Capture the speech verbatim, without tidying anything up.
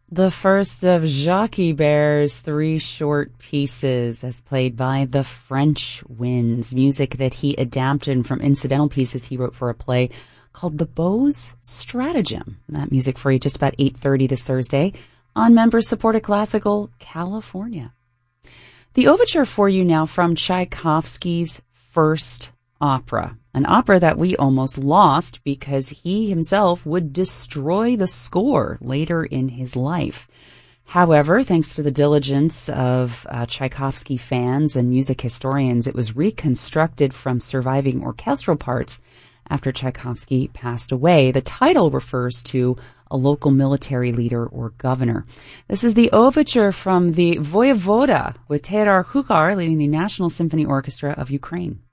The first of Jacques Iber's three short pieces as played by the French Winds, music that he adapted from incidental pieces he wrote for a play called The Beaux' Stratagem. That music for you just about eight thirty this Thursday on Member-Supported Classical California. The overture for you now from Tchaikovsky's first opera, an opera that we almost lost because he himself would destroy the score later in his life. However, thanks to the diligence of uh, Tchaikovsky fans and music historians, it was reconstructed from surviving orchestral parts after Tchaikovsky passed away. The title refers to a local military leader or governor. This is the overture from the Voyevoda with Teodor Kuchar leading the National Symphony Orchestra of Ukraine.